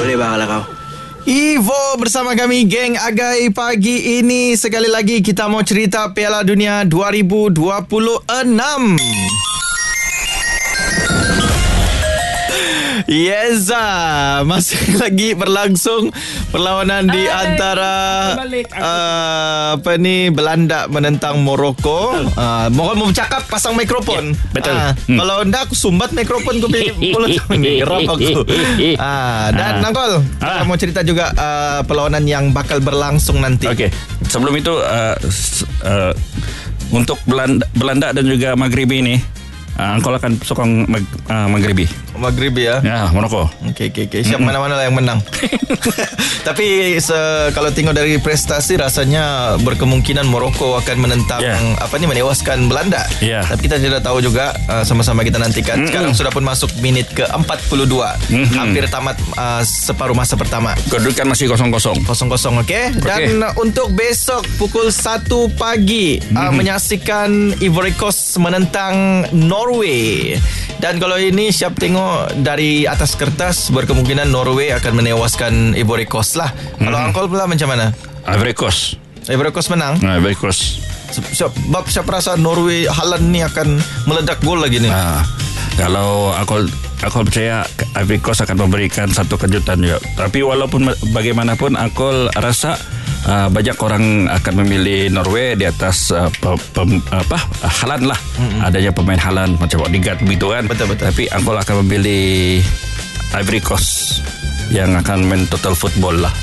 Boleh bang kalau kau. Ivo bersama kami geng Agai pagi ini. Sekali lagi kita mau cerita Piala Dunia 2026. Yes, masih lagi berlangsung perlawanan di antara Belanda menentang Morocco. Mohon mau bercakap, pasang mikrofon. Betul. Kalau ndak aku sumbat mikrofon ku mulut ni geram aku. Dan Nangkol, kita mau cerita juga perlawanan yang bakal berlangsung nanti. Okey. Sebelum itu untuk Belanda dan juga Maghribi ini, Angkol akan sokong Maghribi. Maghribi ya? Ya, Morocco. Okey. Siap mana-mana lah yang menang. Tapi kalau tengok dari prestasi, rasanya berkemungkinan Morocco akan menentang menewaskan Belanda. Tapi kita tidak tahu juga, sama-sama kita nantikan. Sekarang sudah pun masuk minit ke 42. Hampir tamat separuh masa pertama. Kedudukan masih 0-0. 0-0, okey. Dan untuk besok pukul 1 pagi menyaksikan Ivory Coast menentang Norway. Dan kalau ini siap tengok dari atas kertas, berkemungkinan Norway akan menewaskan Ivory Coast lah. Kalau Angkol pula macam mana? Ivory Coast menang. Ivory Coast. Siapa rasa Norway Haaland ni akan meledak gol lagi ni? Kalau aku percaya Ivory Coast akan memberikan satu kejutan juga. Tapi walaupun bagaimanapun, aku rasa banyak orang akan memilih Norway di atas Haaland lah. Adanya pemain Haaland macam Odegaard begitu kan. Betul. Tapi aku akan memilih Ivory Coast yang akan main total football lah.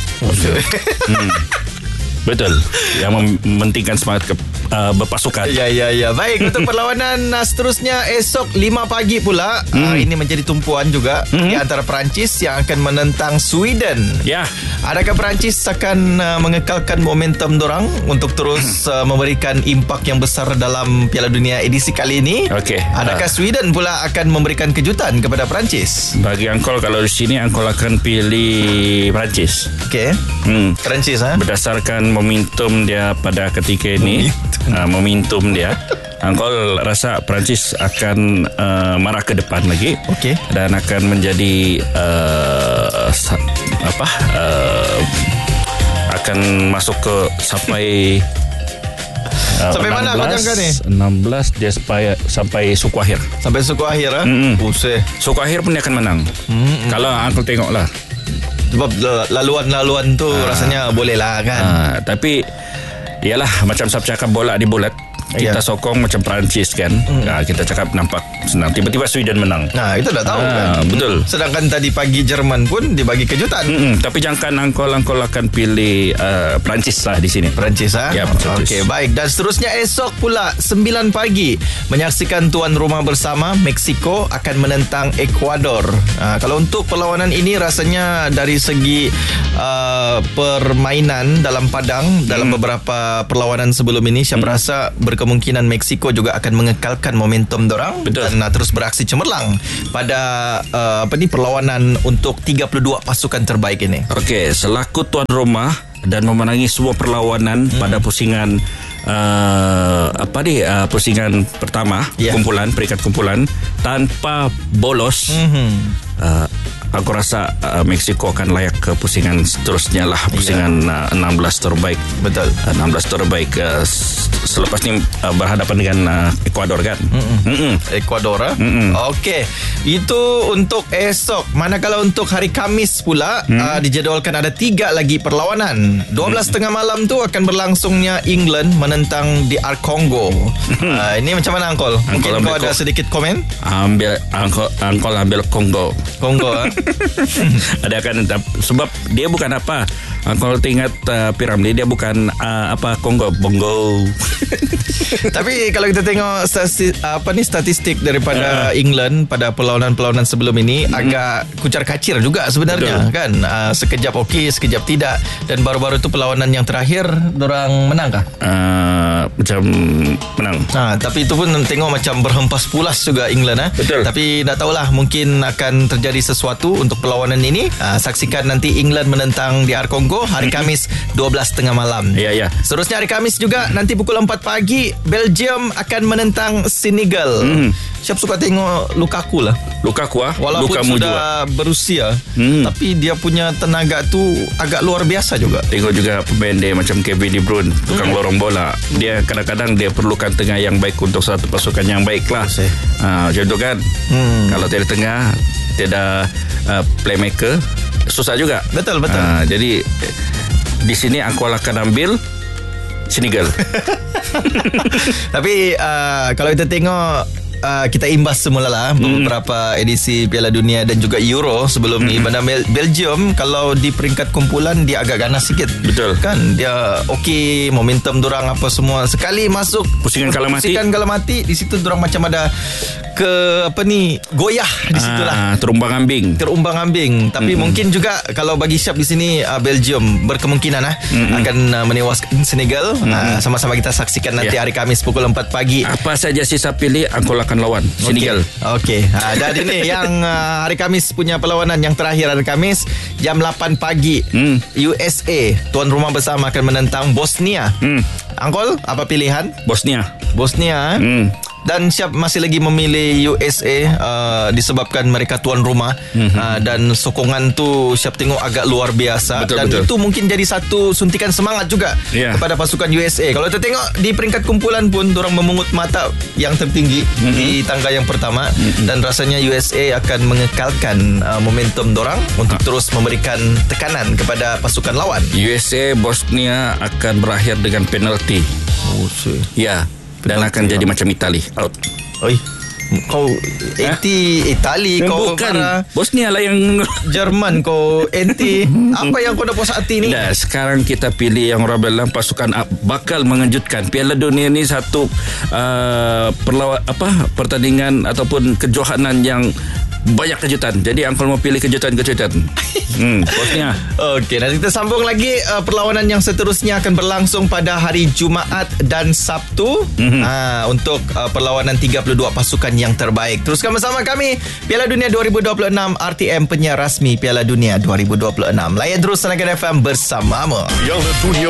Betul. Yang mementingkan semangat berpasukan. Ya. Baik, untuk perlawanan seterusnya esok 5 pagi pula. Ini menjadi tumpuan juga di antara Perancis yang akan menentang Sweden. Ya. Adakah Perancis akan mengekalkan momentum dorang untuk terus memberikan impak yang besar dalam Piala Dunia edisi kali ini? Okey. Adakah Sweden pula akan memberikan kejutan kepada Perancis? Bagi Angkol, kalau di sini Angkol akan pilih Perancis. Okey. Perancis berdasarkan momentum dia pada ketika ini. Momentum dia, Angkol rasa Perancis akan marah ke depan lagi. Okey. Dan akan menjadi akan masuk ke sampai mana kau jangka ni? 16 dia sampai suku akhir. Sampai suku akhir Suku akhir pun dia akan menang. Kalau Angkol tengoklah. Sebab laluan-laluan tu rasanya boleh lah kan. Tapi ialah macam saya cakap, bola di bulat. Kita sokong macam Perancis kan. Kita cakap nampak senang, tiba-tiba Sweden menang. Itu dah tahu kan. Betul. Sedangkan tadi pagi Jerman pun dibagi kejutan. Tapi jangan Angkol akan pilih Perancis lah di sini. Perancis Ya, Perancis. Okey, baik. Dan seterusnya esok pula 9 pagi menyaksikan tuan rumah bersama Mexico akan menentang Ecuador. Kalau untuk perlawanan ini, rasanya dari segi permainan dalam padang dalam beberapa perlawanan sebelum ini, saya rasa kemungkinan Mexico juga akan mengekalkan momentum dorang. Betul. Dan terus beraksi cemerlang pada perlawanan untuk 32 pasukan terbaik ini. Okey, selaku tuan rumah dan memenangi semua perlawanan pada pusingan pusingan pertama, peringkat kumpulan tanpa bolos. Aku rasa Mexico akan layak ke pusingan seterusnya lah, pusingan 16 terbaik. Betul. 16 terbaik selepas ni berhadapan dengan Ecuador kan. Ecuador. Okey, itu untuk esok. Manakala untuk hari Khamis pula dijadualkan ada 3 lagi perlawanan. 12:30 malam tu akan berlangsungnya England menentang DR Congo. Ini macam mana Angkol? Mungkin kau ada sedikit komen? Angkol ambil Congo. Ada kan, sebab dia bukan apa. Kalau ingat piramid, dia bukan Kongo, Bongo. Tapi kalau kita tengok statistik daripada England pada perlawanan-perlawanan sebelum ini, agak kucar kacir juga sebenarnya. Betul. Kan. Sekejap okey, sekejap tidak. Dan baru-baru tu perlawanan yang terakhir dorang menang kah? Macam menang. Tapi itu pun tengok macam berhempas pulas juga England. Betul. Tapi tak tahulah, mungkin akan terjadi sesuatu untuk perlawanan ini. Saksikan nanti England menentang DR Congo hari Khamis 12:30 malam. Ya. Seterusnya hari Khamis juga nanti pukul pukul 4 pagi Belgium akan menentang Senegal. Siap suka tengok Lukaku lah. Lukaku walaupun Lukamu sudah juga berusia, tapi dia punya tenaga tu agak luar biasa juga. Tengok juga pemain dia macam Kevin De Bruyne, tukang lorong bola. Dia kadang-kadang dia perlukan tengah yang baik untuk satu pasukan yang baik lah. Macam tu kan. Kalau tiada tengah, tiada playmaker, susah juga. Betul. Jadi di sini aku akan ambil Senegal. Tapi kalau kita tengok, kita imbas semula lah beberapa edisi Piala Dunia dan juga Euro sebelum ni. Bandar Belgium kalau di peringkat kumpulan dia agak ganas sikit. Betul. Kan dia okey, momentum dorang apa semua. Sekali masuk pusingan kalah mati, di situ dorang macam ada goyah di situlah. Terumbang-ambing. Tapi mungkin juga kalau bagi Syab di sini, Belgium berkemungkinan akan menewaskan Senegal. Sama-sama kita saksikan nanti hari Khamis pukul 4 pagi. Apa saja sisa pilih, aku akan lawan Senegal. Okey. Dan ini yang hari Khamis punya perlawanan yang terakhir hari Khamis jam 8 pagi. USA tuan rumah bersama akan menentang Bosnia. Angkol, apa pilihan? Bosnia. Dan Syab masih lagi memilih USA disebabkan mereka tuan rumah. Dan sokongan tu Syab tengok agak luar biasa. Betul. Itu mungkin jadi satu suntikan semangat juga kepada pasukan USA. Kalau kita tengok di peringkat kumpulan pun dorang memungut mata yang tertinggi di tangga yang pertama. Dan rasanya USA akan mengekalkan momentum dorang untuk terus memberikan tekanan kepada pasukan lawan. USA Bosnia akan berakhir dengan penalti. Dan akan jadi macam Itali, out. Oi, kau Itali, kau bukan Bosnia lah yang Jerman, kau anti. Apa yang kau dah puas hati ni? Dah, sekarang kita pilih yang orang bilang pasukan bakal mengejutkan. Piala Dunia ni satu pertandingan ataupun kejohanan yang banyak kejutan. Jadi Angkol mau pilih kejutan-kejutan. Bosnia. Okey, nanti kita sambung lagi. Perlawanan yang seterusnya akan berlangsung pada hari Jumaat dan Sabtu. Untuk perlawanan 32 pasukan yang terbaik. Teruskan bersama kami Piala Dunia 2026 RTM, penyiar rasmi Piala Dunia 2026. Layan terus Tenaga FM bersamamu. Piala Dunia